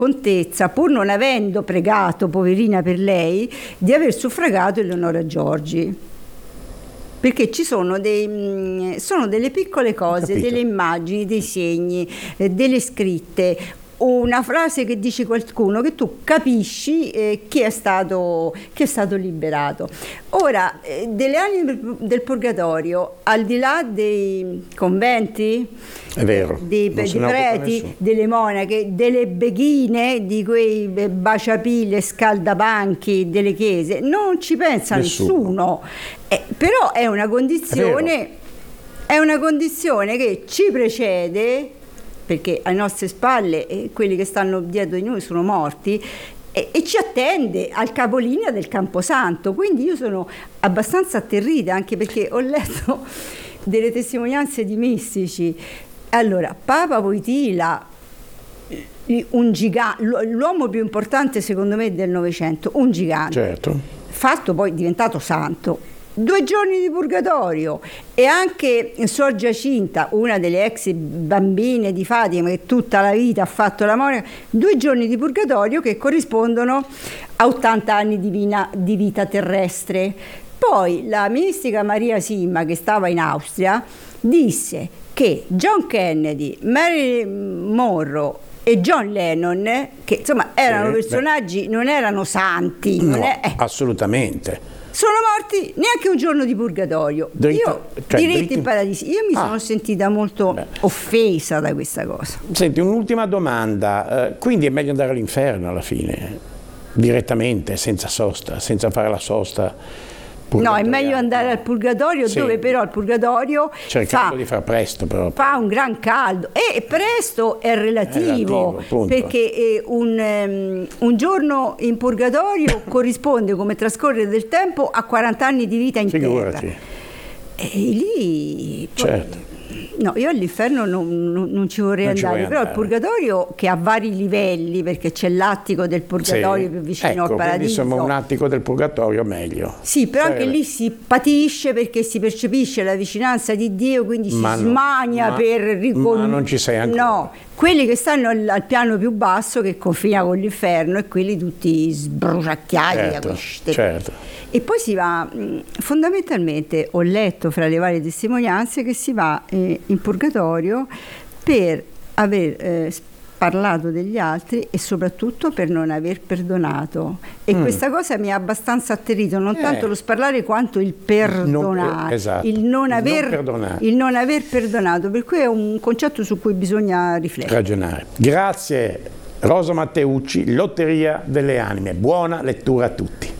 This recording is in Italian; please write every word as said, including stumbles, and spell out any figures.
contezza, pur non avendo pregato, poverina per lei, di aver suffragato Eleonora Giorgi. Perché ci sono, dei, sono delle piccole cose, delle immagini, dei segni, eh, delle scritte, una frase che dice qualcuno che tu capisci eh, chi è stato, chi è stato liberato. Ora, eh, delle anime del purgatorio, al di là dei conventi, è vero, dei, dei preti, delle monache, delle beghine, di quei baciapile, scaldabanchi delle chiese, non ci pensa nessuno, nessuno. Eh, però è una condizione, è, è una condizione che ci precede, perché alle nostre spalle eh, quelli che stanno dietro di noi sono morti, e, e ci attende al capolinea del Camposanto. Quindi io sono abbastanza atterrita, anche perché ho letto delle testimonianze di mistici. Allora, Papa Wojtyla, un gigante, l'uomo più importante secondo me del Novecento, un gigante, certo, fatto poi diventato santo. Due giorni di purgatorio. E anche Suor Giacinta, una delle ex bambine di Fatima che tutta la vita ha fatto la monaca, due giorni di purgatorio che corrispondono a ottanta anni di, vina, di vita terrestre. Poi la mistica Maria Simma, che stava in Austria, disse che John Kennedy, Marilyn Monroe e John Lennon, che insomma erano sì, personaggi, beh. non erano santi, no, non è, eh. assolutamente. Sono morti neanche un giorno di purgatorio. Dritto, io cioè, diretto dritto... in paradiso. Io mi ah. sono sentita molto Beh. offesa da questa cosa. Senti, un'ultima domanda. Uh, quindi è meglio andare all'inferno alla fine, direttamente, senza sosta, senza fare la sosta? No, è meglio andare al purgatorio, sì. dove però il purgatorio cercando fa, di far presto, però. fa un gran caldo, e presto è relativo, è relativo perché eh, un, um, un giorno in purgatorio corrisponde, come trascorrere del tempo, a quaranta anni di vita in Figurati. terra. E lì certo. poi, no, io all'inferno non, non, non ci vorrei non andare, ci però andare. Il purgatorio, che ha vari livelli, perché c'è l'attico del purgatorio sì. più vicino ecco, al paradiso. Insomma, un attico del purgatorio meglio. Sì, però anche lì si patisce, perché si percepisce la vicinanza di Dio, quindi ma si no, smania ma, per ricon... ma non ci sei ancora. No, quelli che stanno al, al piano più basso, che confina con l'inferno, e quelli tutti sbruciacchiati certo, da queste. Certo. E poi si va, fondamentalmente ho letto fra le varie testimonianze che si va eh, in purgatorio per aver eh, parlato degli altri e soprattutto per non aver perdonato. E mm. questa cosa mi ha abbastanza atterrito, non eh. tanto lo sparlare quanto il perdonare, non, esatto. il, non il, aver, non perdonare. il non aver perdonato, per cui è un concetto su cui bisogna riflettere. Ragionare. Grazie Rosa Matteucci, Lotteria delle Anime. Buona lettura a tutti.